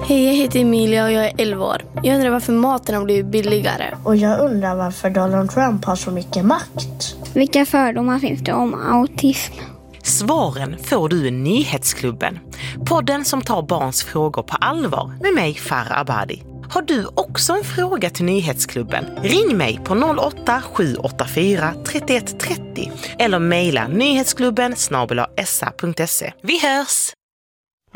Hej, jag heter Emilia och jag är 11 år. Jag undrar varför maten har blivit billigare. Och jag undrar varför Donald Trump har så mycket makt. Vilka fördomar finns det om autism? Svaren får du i Nyhetsklubben. Podden som tar barns frågor på allvar med mig, Farah Abadi. Har du också en fråga till Nyhetsklubben? Ring mig på 08-784 31 30 eller mejla nyhetsklubben@sa.se. Vi hörs!